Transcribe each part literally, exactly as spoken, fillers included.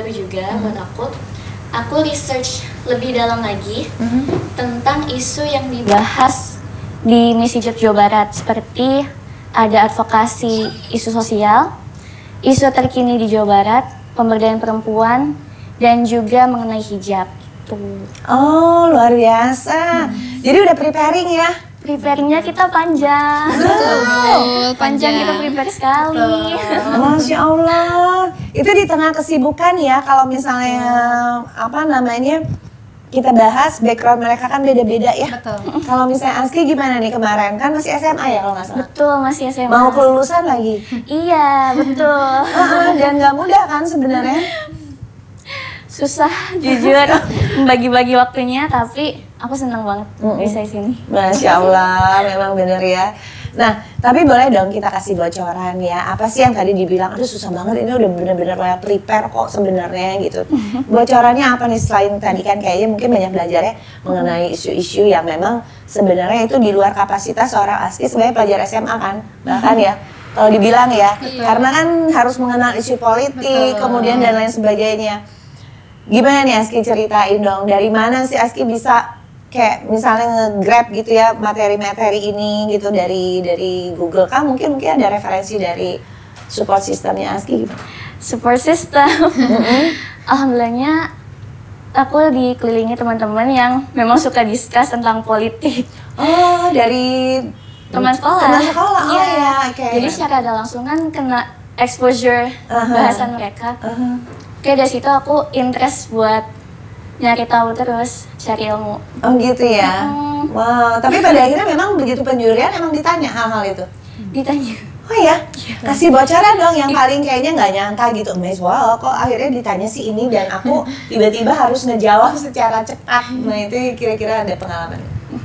baru juga mm-hmm. buat aku. Aku research lebih dalam lagi mm-hmm. tentang isu yang dibahas di Misi Job Jawa Barat, seperti ada advokasi isu sosial, isu terkini di Jawa Barat, pemberdayaan perempuan, dan juga mengenai hijab. Tuh. Oh, luar biasa. Hmm. Jadi udah preparing ya? Preparingnya kita panjang. Betul, panjang kita prepare sekali. Masya Allah. Itu di tengah kesibukan ya, kalau misalnya apa namanya kita bahas background mereka kan beda-beda ya. Betul. Kalau misalnya Aski gimana nih kemarin? Kan masih S M A ya kalau nggak salah? Betul, masih S M A. Mau kelulusan lagi? Iya, betul. Dan nggak mudah kan sebenarnya? Susah jujur membagi-bagi waktunya, tapi aku senang banget mm-hmm. bisa di sini. Masya Allah, memang bener ya. Nah, tapi boleh dong kita kasih bocoran ya. Apa sih yang tadi dibilang, aduh susah banget, ini udah bener-bener well prepare kok sebenarnya gitu. Bocorannya apa nih selain tadi kan kayaknya mungkin banyak belajarnya mengenai isu-isu yang memang sebenarnya itu di luar kapasitas seorang Aski sebagai pelajar S M A kan, bahkan ya. Kalau dibilang ya, betul. Karena kan harus mengenal isu politik, betul. Kemudian dan lain sebagainya. Gimana nih Aski ceritain dong, dari mana sih Aski bisa kayak misalnya nge-grab gitu ya materi-materi ini gitu dari dari Google kan mungkin mungkin ada referensi dari support systemnya Aski gitu. Support system. Mm-hmm. Alhamdulillahnya aku dikelilingi teman-teman yang memang suka discuss tentang politik. Oh, dari teman sekolah. Teman sekolah. Oh iya. Ya, okay. Jadi secara ada langsung kan kena exposure uh-huh. bahasan mereka. Uh-huh. Oke, dari situ aku interest buat nyari tahu terus, cari ilmu. Oh gitu ya? Hmm. Wow, tapi pada akhirnya memang begitu penjurian emang ditanya hal-hal itu? Ditanya. Oh ya? Kasih bocoran dong yang paling kayaknya nggak nyangka gitu. Mas, wow kok akhirnya ditanya si ini dan aku tiba-tiba harus ngejawab secara cepat. Nah itu kira-kira ada pengalaman?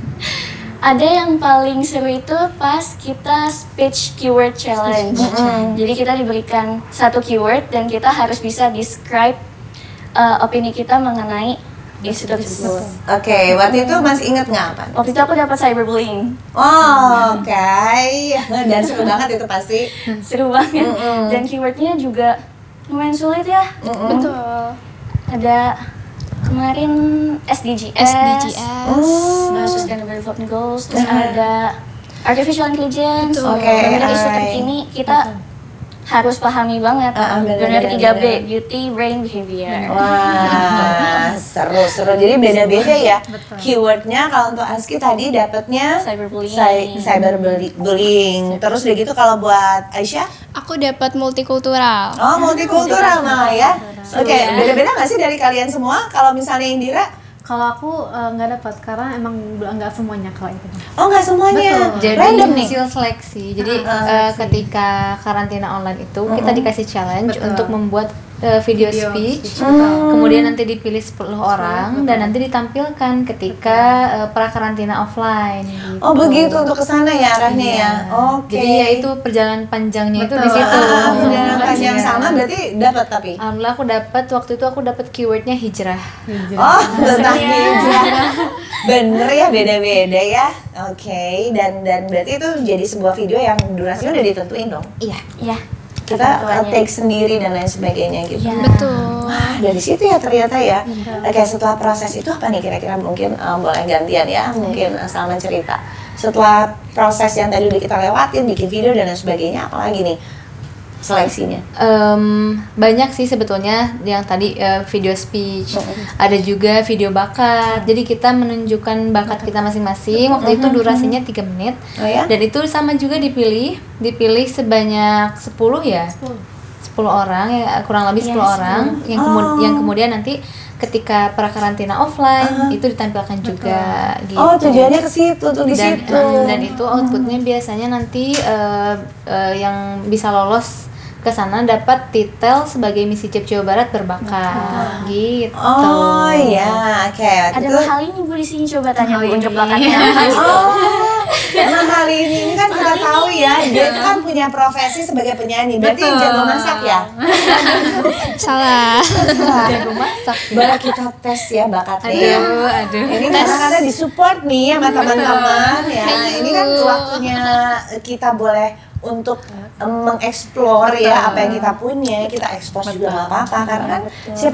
Ada yang paling seru itu pas kita speech keyword challenge. Mm-hmm. Jadi kita diberikan satu keyword dan kita harus bisa describe uh, opini kita mengenai isu tersebut. Oke, okay. Waktu itu masih ingat nggak apa? Waktu itu aku dapat cyberbullying. Oh, oke. Okay. Dan seru banget itu pasti. Seru banget. Mm-hmm. Dan keywordnya juga lumayan sulit ya. Mm-hmm. Betul. Ada kemarin S D G S, S D G S, oh. Sustainable Development Goals, terus nah. ada Artificial Intelligence, okay, benar isu terkini kita betul. Harus pahami banget. Uh, benar tiga B, Beauty, Brain, Behavior. Wah, seru-seru. Jadi beda-beda ya. Betul. Keywordnya kalau untuk Aski tadi dapatnya cyberbullying. Cy- cyberbullying. Terus udah gitu kalau buat Aisyah? Aku dapat multikultural. Oh, multikultural nah ya. Oke, okay. ya. Beda-beda nggak sih dari kalian semua? Kalau misalnya Indira? Kalau aku nggak uh, dapat karena emang nggak semuanya kalau itu. Oh, nggak semuanya. Betul. Jadi random nih. Hasil seleksi. Jadi uh, uh, ketika karantina online itu uh-huh. kita dikasih challenge betul. Untuk membuat uh, video, video speech. speech. Hmm. Kemudian nanti dipilih sepuluh orang betul. Dan nanti ditampilkan ketika uh, pra-karantina offline. Gitu. Oh, begitu untuk kesana ya arahnya iya. Ya. Oke. Okay. Jadi ya itu perjalanan panjangnya betul. Itu di situ. Ah, perjalanan panjang sama berarti dapat tapi. Alhamdulillah aku dapat waktu itu aku dapat keywordnya hijrah. hijrah. Oh, tentang hijrah. Bener ya, beda-beda ya. Oke, okay. dan dan berarti itu jadi sebuah video yang durasinya udah ditentuin dong. Iya, iya. Kita take sendiri dan lain sebagainya gitu. Ya. Betul. Wah, dari situ ya ternyata ya. ya. Oke, setelah proses itu apa nih kira-kira mungkin um, boleh gantian ya, mungkin uh, Salma cerita. Setelah proses yang tadi udah kita lewatin, bikin video dan lain sebagainya, apalagi nih seleksinya? Um, banyak sih sebetulnya yang tadi uh, video speech, mm-hmm. ada juga video bakat. Jadi kita menunjukkan bakat kita masing-masing. Waktu mm-hmm. itu durasinya tiga menit. Oh, ya? Dan itu sama juga dipilih, dipilih sebanyak sepuluh ya. sepuluh orang ya, kurang lebih sepuluh yes, orang sepuluh. yang kemu- oh. yang kemudian nanti ketika pra-karantina offline uh, itu ditampilkan betul. Juga gitu. Oh, tujuannya ke situ tuh di dan, situ. Um, dan itu outputnya hmm. biasanya nanti uh, uh, yang bisa lolos ke sana dapat titel sebagai Misi Job Jawa Barat berbakat gitu. Oh iya, oke. Okay. Ada itu... hal ini Bu di sini coba tanya Bu untuk bakatnya. Oh, karena kali ini, ini kan kita tahu ya, dia itu kan punya profesi sebagai penyanyi. Berarti betul. Jago masak ya? Salah. Jago masak. Boleh kita tes ya bakatnya. Aduh, aduh. Ini kadang-kadang disupport nih sama teman-teman ya. Ini kan waktunya kita boleh untuk um, mengeksplor ya apa yang kita punya, kita ekspos juga nggak apa-apa karena kan siapa